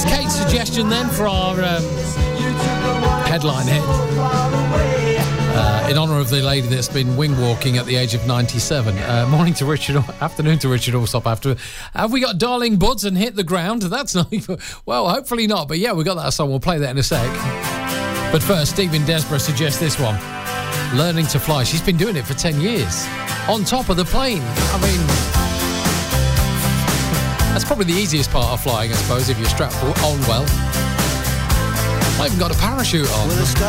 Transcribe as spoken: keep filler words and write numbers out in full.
That's Kate's suggestion then for our um, headline hit. Uh, in honour of the lady that's been wing walking at the age of ninety-seven. Uh, morning to Richard, afternoon to Richard Allsop after. Have we got Darling Buds and Hit the Ground? That's not even, well, hopefully not, but yeah, we got that song. We'll play that in a sec. But first, Stephen Desborough suggests this one. Learning to Fly. She's been doing it for ten years. On top of the plane. I mean, that's probably the easiest part of flying, I suppose, if you're strapped on well. I even got a parachute on.